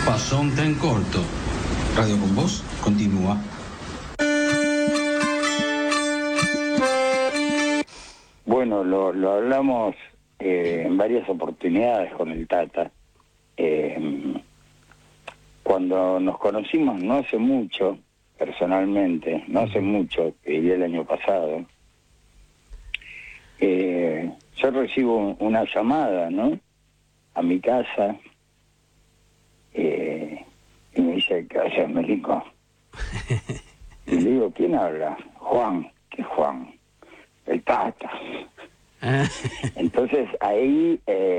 Pasó un tren corto. Radio con Voz continúa. Bueno, lo hablamos en varias oportunidades con el Tata. Cuando nos conocimos no hace mucho, personalmente, no hace mucho, te diría el año pasado, yo recibo una llamada, ¿no?, a mi casa, y me dice, ¿qué haces, Melico? Y le digo, ¿quién habla? Juan. ¿Qué Juan? El Tata. Entonces ahí,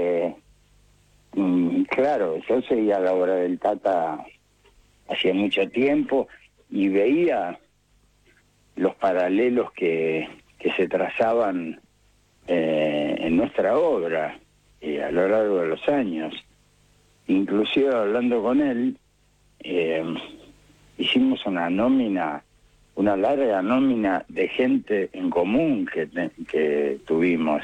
claro, yo seguía la obra del Tata hacía mucho tiempo y veía los paralelos que se trazaban en nuestra obra a lo largo de los años. Inclusive hablando con él, hicimos una larga nómina de gente en común que tuvimos.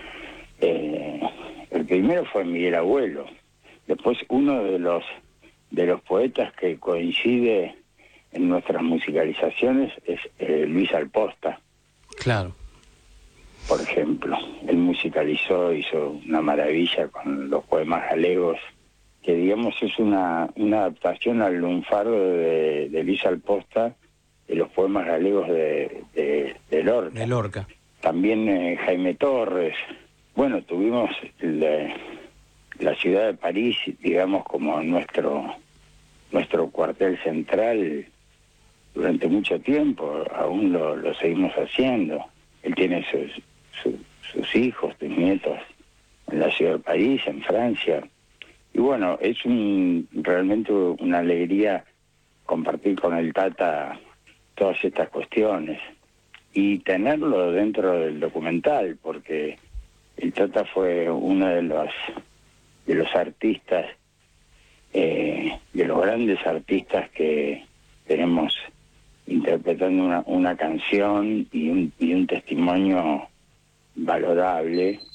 El primero fue Miguel Abuelo, después uno de los poetas que coincide en nuestras musicalizaciones es Luis Alposta. Claro. Por ejemplo, él hizo una maravilla con los poemas galegos, que digamos es una adaptación al lunfardo de Luis Alposta, de los poemas galegos de Lorca. De Lorca. También Jaime Torres. Bueno, tuvimos la ciudad de París, digamos, como nuestro cuartel central durante mucho tiempo. Aún lo seguimos haciendo. Él tiene sus hijos, sus nietos en la ciudad de París, en Francia. Y bueno, es realmente una alegría compartir con el Tata todas estas cuestiones y tenerlo dentro del documental, porque el Tata fue uno de los artistas, de los grandes artistas que tenemos interpretando una canción y un testimonio valorable